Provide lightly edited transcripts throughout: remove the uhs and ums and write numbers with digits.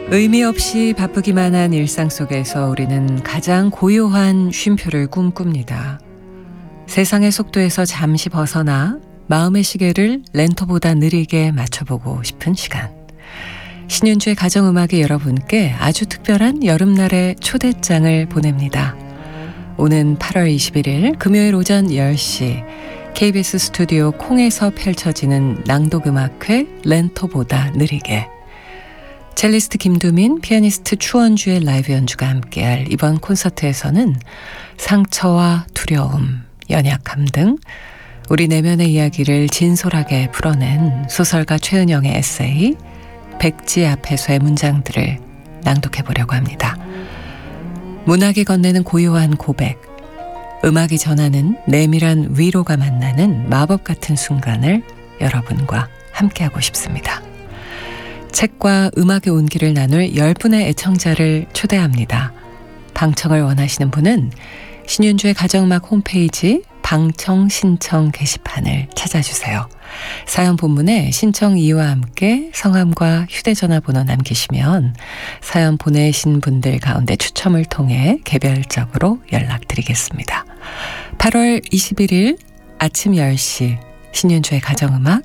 의미 없이 바쁘기만 한 일상 속에서 우리는 가장 고요한 쉼표를 꿈꿉니다. 세상의 속도에서 잠시 벗어나 마음의 시계를 렌터보다 느리게 맞춰보고 싶은 시간. 신윤주의 가정음악이 여러분께 아주 특별한 여름날의 초대장을 보냅니다. 오는 8월 21일 금요일 오전 10시 KBS 스튜디오 콩에서 펼쳐지는 낭독음악회 렌터보다 느리게. 첼리스트 김두민, 피아니스트 추원주의 라이브 연주가 함께할 이번 콘서트에서는 상처와 두려움, 연약함 등 우리 내면의 이야기를 진솔하게 풀어낸 소설가 최은영의 에세이 백지 앞에서의 문장들을 낭독해보려고 합니다. 문학이 건네는 고요한 고백, 음악이 전하는 내밀한 위로가 만나는 마법 같은 순간을 여러분과 함께하고 싶습니다. 책과 음악의 온기를 나눌 10분의 애청자를 초대합니다. 방청을 원하시는 분은 신윤주의 가정음악 홈페이지 방청 신청 게시판을 찾아주세요. 사연 본문에 신청 이유와 함께 성함과 휴대전화 번호 남기시면 사연 보내신 분들 가운데 추첨을 통해 개별적으로 연락드리겠습니다. 8월 21일 아침 10시 신윤주의 가정음악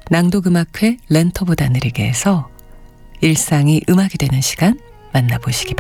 낭독음악회 렌터보다 느리게에서 일상이 음악이 되는 시간 만나보시기 바랍니다.